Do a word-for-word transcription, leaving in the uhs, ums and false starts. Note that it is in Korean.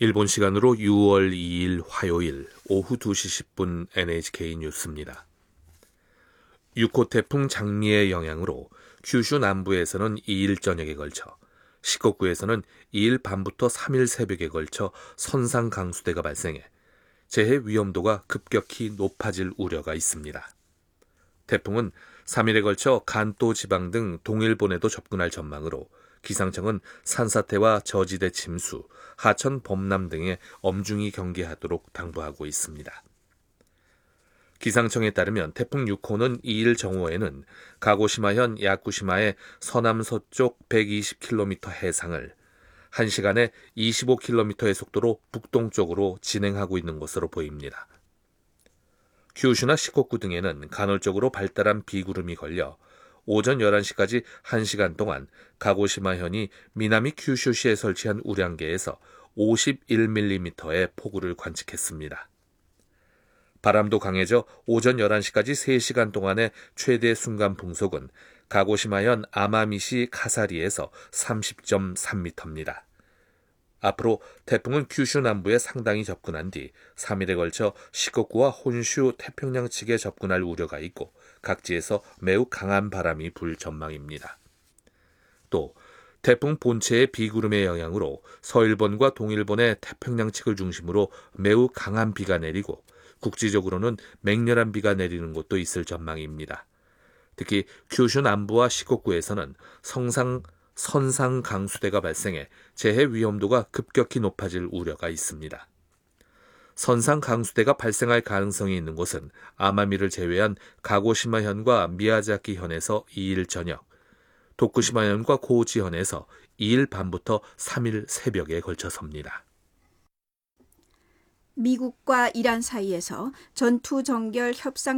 일본 시간으로 유월 이일 화요일 오후 두 시 십 분 엔에이치케이 뉴스입니다. 육 호 태풍 장미의 영향으로 규슈 남부에서는 이일 저녁에 걸쳐, 시코쿠에서는 이일 밤부터 삼일 새벽에 걸쳐 선상 강수대가 발생해 재해 위험도가 급격히 높아질 우려가 있습니다. 태풍은 삼일에 걸쳐 간토 지방 등 동일본에도 접근할 전망으로 기상청은 산사태와 저지대 침수, 하천 범람 등에 엄중히 경계하도록 당부하고 있습니다. 기상청에 따르면 태풍 육 호는 이일 정오에는 가고시마현 야쿠시마의 서남서쪽 백이십 킬로미터 해상을 한 시간에 이십오 킬로미터의 속도로 북동쪽으로 진행하고 있는 것으로 보입니다. 규슈나 시코쿠 등에는 간헐적으로 발달한 비구름이 걸려 오전 열한 시까지 한 시간 동안 가고시마현이 미나미 규슈시에 설치한 우량계에서 오십일 밀리미터의 폭우를 관측했습니다. 바람도 강해져 오전 열한 시까지 세 시간 동안의 최대 순간 풍속은 가고시마현 아마미시 카사리에서 삼십 점 삼 미터입니다. 앞으로 태풍은 규슈 남부에 상당히 접근한 뒤 삼일에 걸쳐 시코쿠와 혼슈 태평양 측에 접근할 우려가 있고 각지에서 매우 강한 바람이 불 전망입니다. 또 태풍 본체의 비구름의 영향으로 서일본과 동일본의 태평양 측을 중심으로 매우 강한 비가 내리고 국지적으로는 맹렬한 비가 내리는 곳도 있을 전망입니다. 특히 규슈 남부와 시코쿠에서는 성상, 선상 강수대가 발생해 재해 위험도가 급격히 높아질 우려가 있습니다. 선상 강수대가 발생할 가능성이 있는 곳은 아마미를 제외한 가고시마현과 미야자키현에서 이일 저녁, 도쿠시마현과 고우치현에서 이일 밤부터 삼일 새벽에 걸쳐서입니다. 미국과 이란 사이에서 전투 정결 협상